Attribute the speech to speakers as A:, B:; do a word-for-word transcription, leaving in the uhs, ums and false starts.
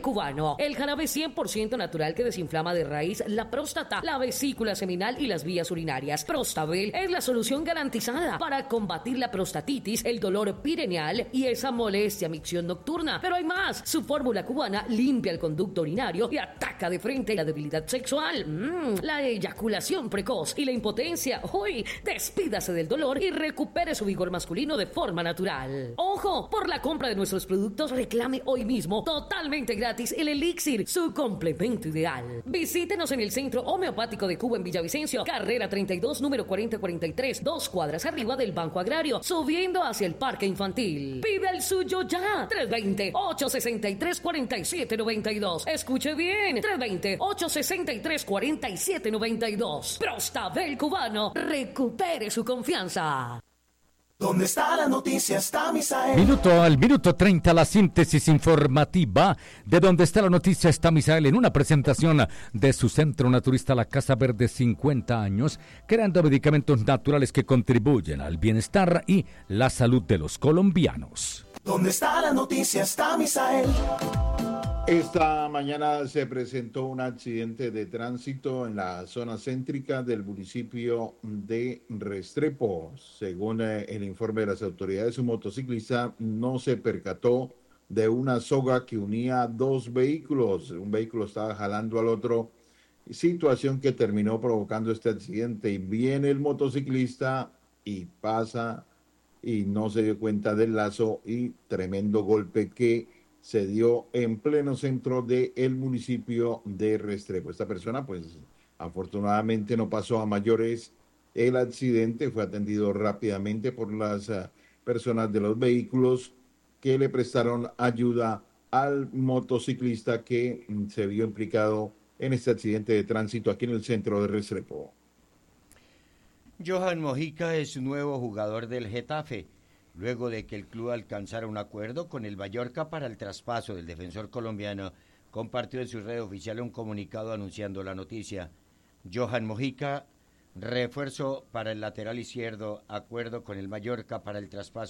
A: Cubano, el jarabe cien por ciento natural que desinflama de raíz la próstata, la vesícula seminal y las vías urinarias. Prostabel es la solución garantizada para combatir la prostatitis, el dolor pireneal y esa molestia micción nocturna. Pero hay más. Su fórmula cubana limpia el conducto urinario y ataca de frente la debilidad sexual, mm, la eyaculación precoz y la impotencia. Uy, despídase del dolor y recupere su vigor masculino de forma natural. Ojo, por la compra de nuestros productos reclame hoy mismo totalmente gratis el elixir, su complemento ideal. Visítenos en el Centro Homeopático de Cuba en Villavicencio, carrera treinta y dos, número cuarenta cuarenta y tres, dos cuadras arriba del Banco Agrario, subiendo hacia el Parque Infantil. Pide el suyo ya. tres dos cero, ocho seis tres, cuatro siete nueve dos. Escuche bien. tres dos cero, ocho seis tres, cuatro siete nueve dos. Prostabel Cubano. Recupere su confianza.
B: ¿Dónde está la noticia? Está Misael.
C: Minuto al minuto treinta, la síntesis informativa de Donde está la noticia está Misael en una presentación de su centro naturista La Casa Verde, cincuenta años, creando medicamentos naturales que contribuyen al bienestar y la salud de los colombianos.
B: ¿Dónde está la noticia? Está Misael.
D: Esta mañana se presentó un accidente de tránsito en la zona céntrica del municipio de Restrepo. Según el informe de las autoridades, un motociclista no se percató de una soga que unía dos vehículos. Un vehículo estaba jalando al otro, situación que terminó provocando este accidente. Y viene el motociclista y pasa y no se dio cuenta del lazo y tremendo golpe que se dio en pleno centro del municipio de Restrepo. Esta persona, pues, afortunadamente no pasó a mayores. El accidente fue atendido rápidamente por las uh, personas de los vehículos que le prestaron ayuda al motociclista que mm, se vio implicado en este accidente de tránsito aquí en el centro de Restrepo.
E: Johan Mojica es nuevo jugador del Getafe, luego de que el club alcanzara un acuerdo con el Mallorca para el traspaso del defensor colombiano. Compartió en su red oficial un comunicado anunciando la noticia. Johan Mojica, refuerzo para el lateral izquierdo, acuerdo con el Mallorca para el traspaso